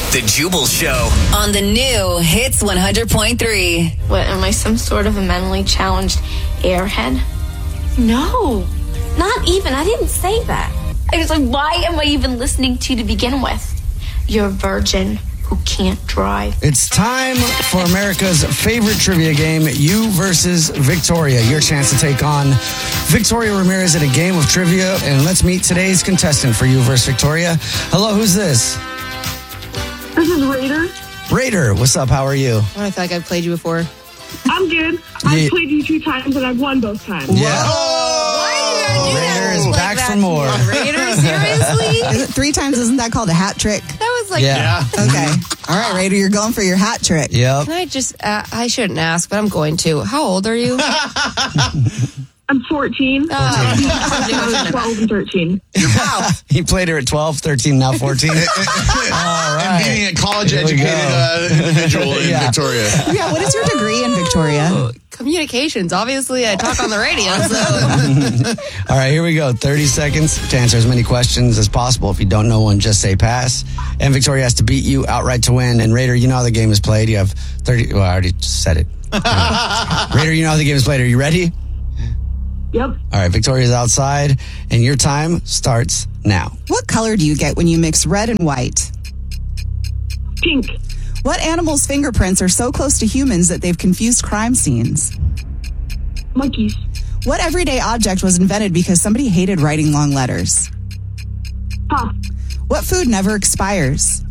The Jubal Show on the new Hits 100.3. What, am I some sort of a mentally challenged airhead? No, not even. I didn't say that. I was like, why am I even listening to you to begin with? You're a virgin who can't drive. It's time for America's favorite trivia game, You versus Victoria. Your chance to take on Victoria Ramirez in a game of trivia. And let's meet today's contestant for You versus Victoria. Hello, who's this? This is Raider. Raider, what's up? How are you? I feel like I've played you before. I'm good. I've played you 2 times and I've won both times. Yeah. Why are you gonna do that? Raider is Like back that for more. Raider, seriously? Is it 3 times? Isn't that called a hat trick? That was like, Yeah. Okay. All right, Raider, you're going for your hat trick. Yep. Can I just, I shouldn't ask, but I'm going to. How old are you? I'm 14. 12 and 13. Wow. He played her at 12, 13, now 14. All right. And being a college Here we educated individual in Yeah. Victoria. Yeah, what is your degree in Victoria? Communications. Obviously, I talk on the radio, so. All right, here we go. 30 seconds to answer as many questions as possible. If you don't know one, just say pass. And Victoria has to beat you outright to win. And Raider, you know how the game is played. You have 30. Well, I already just said it. Raider, you know how the game is played. Are you ready? Yep. All right, Victoria's outside, and your time starts now. What color do you get when you mix red and white? Pink. What animal's fingerprints are so close to humans that they've confused crime scenes? Monkeys. What everyday object was invented because somebody hated writing long letters? Pass. What food never expires?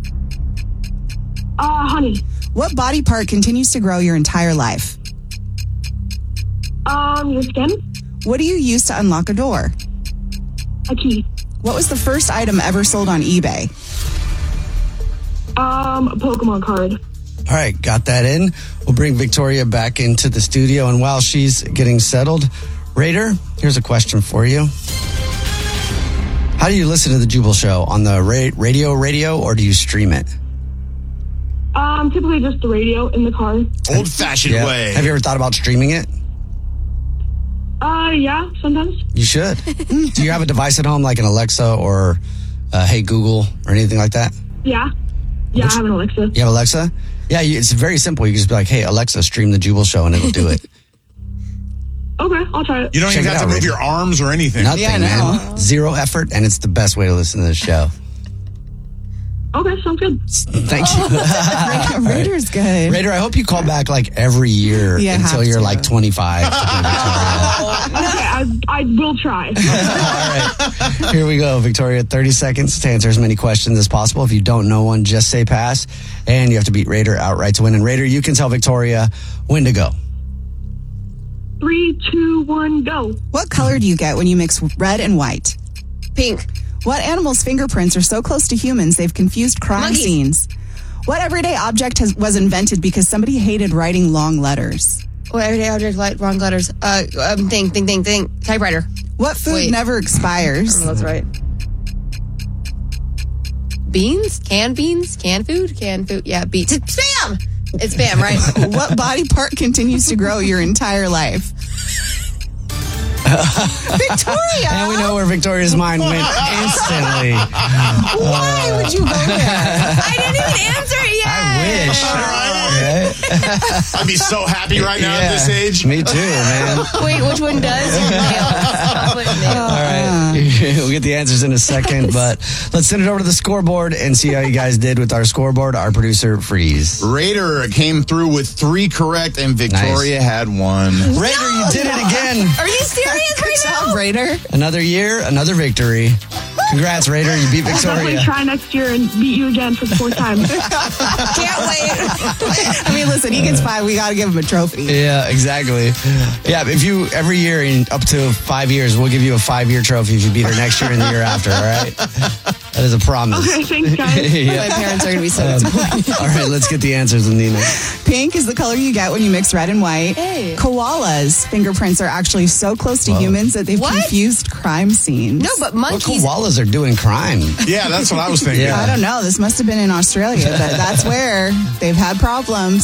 Honey. What body part continues to grow your entire life? Your skin. What do you use to unlock a door? A key. What was the first item ever sold on eBay? A Pokemon card. All right, got that in. We'll bring Victoria back into the studio, and while she's getting settled, Raider, here's a question for you. How do you listen to the Jubal Show? On the radio, or do you stream it? Typically just the radio in the car. Old-fashioned way. Have you ever thought about streaming it? Yeah, sometimes. You should. Do you have a device at home like an Alexa or Hey Google or anything like that? Yeah. Yeah, I have an Alexa. You have Alexa? Yeah, it's very simple. You can just be like, hey, Alexa, stream the Jubal Show, and it'll do it. Okay, I'll try it. You don't Check even it have out, to move Raider. your arms or anything. Nothing, Yeah, I know. man. Zero effort, and it's the best way to listen to the show. Okay, sounds good. Thank you. Raider's good. Raider, I hope you call back like every year Yeah, until have you're to. like 25. To play Victoria. Okay, I will try. All right. Here we go, Victoria. 30 seconds to answer as many questions as possible. If you don't know one, just say pass. And you have to beat Raider outright to win. And Raider, you can tell Victoria when to go. 3, 2, 1, go. What color do you get when you mix red and white? Pink. What animal's fingerprints are so close to humans they've confused crime Monkeys. scenes? What everyday object was invented because somebody hated writing long letters? Oh, everyday object, light, wrong letters. Thing. Typewriter. What food Wait. never expires? That's right. Beans? Canned food? Canned food. Yeah, beans. It's Spam! It's Spam, right? What body part continues to grow your entire life? Victoria! And we know where Victoria's mind went instantly. Why would you go there? I didn't even answer it yet. I wish. Right? I'd be so happy right now at Yeah. this age. Me too, man. Wait, which one does? Nails. All right. We'll get the answers in a second, but let's send it over to the scoreboard and see how you guys did with our scoreboard. Our producer, Freeze. Raider came through with 3 correct, and Victoria had 1. Raider, you did it again. Are you serious right now? Job, Raider. Another year, another victory. Congrats, Raider. You beat I'll definitely Victoria. try next year and beat you again for the 4th time. Can't wait. I mean, listen, he gets 5. We got to give him a trophy. Yeah, exactly. Yeah, if you, every year, up to 5 years, we'll give you a 5-year trophy if you beat her next year and the year after, all right? That is a promise. Okay, thanks, guys. My parents are going to be so disappointed. All right, let's get the answers, Nina. Pink is the color you get when you mix red and white. Hey. Koalas' fingerprints are actually so close to humans that they've What? confused crime scenes. No, but What monkeys. koalas are doing crime? Yeah, that's what I was thinking. Yeah. I don't know. This must have been in Australia, but that's where they've had problems.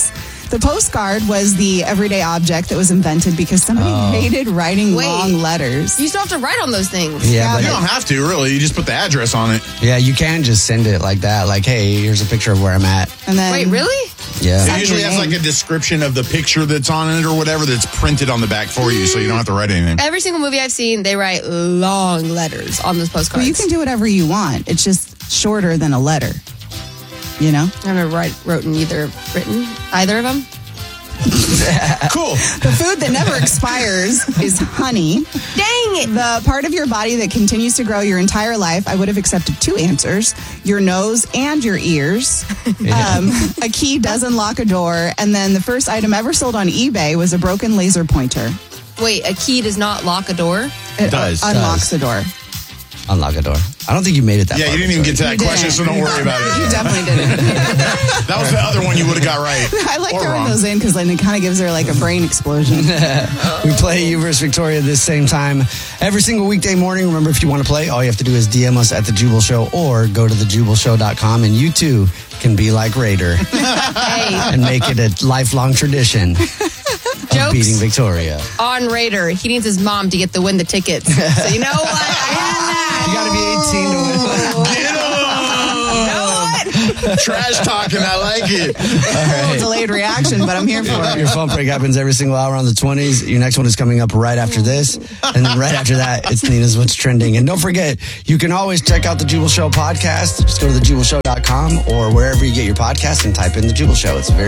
The postcard was the everyday object that was invented because somebody hated writing long letters. You still have to write on those things. Yeah, You don't have to, really. You just put the address on it. yeah, you can just send it like that. Like, hey, here's a picture of where I'm at. And then, Wait, really? Yeah. It usually has like a description of the picture that's on it or whatever that's printed on the back for you, so you don't have to write anything. Every single movie I've seen, they write long letters on those postcards. Well, you can do whatever you want. It's just shorter than a letter. You know? I've never written either of them. Cool. The food that never expires is honey. Dang it! The part of your body that continues to grow your entire life, I would have accepted 2 answers: your nose and your ears. A key does unlock a door. And then the first item ever sold on eBay was a broken laser pointer. Wait, a key does not lock a door? It Does. unlocks the door. Unlock a door. I don't think you made it that Yeah, far. you didn't even get to that You question, so didn't. don't worry about You it. definitely didn't. That was the other one you would have got right. I like Or throwing wrong. those in because then it kind of gives her like a brain explosion. We play You vs. Victoria this same time every single weekday morning. Remember, if you want to play, all you have to do is DM us at The Jubal Show or go to thejubalshow.com, and you too can be like Raider Hey, and make it a lifelong tradition of Jokes. beating Victoria. on Raider, he needs his mom to get the win the tickets. So you know what? I had that. You got to be 18 to win. Get 'em! Trash talking, I like it. A little delayed reaction, but I'm here for it. Your phone break happens every single hour on the 20s. Your next one is coming up right after this. And then right after that, it's Nina's What's Trending. And don't forget, you can always check out the Jubal Show podcast. Just go to thejubalshow.com or wherever you get your podcast and type in The Jubal Show. It's very